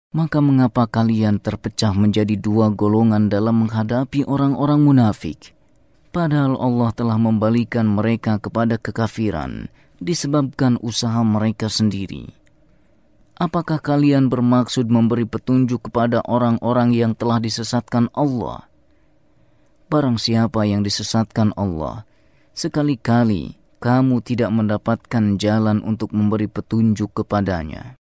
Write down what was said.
Maka mengapa kalian terpecah menjadi dua golongan dalam menghadapi orang-orang munafik? Padahal Allah telah membalikan mereka kepada kekafiran disebabkan usaha mereka sendiri. Apakah kalian bermaksud memberi petunjuk kepada orang-orang yang telah disesatkan Allah? Barang siapa yang disesatkan Allah, sekali-kali kamu tidak mendapatkan jalan untuk memberi petunjuk kepadanya.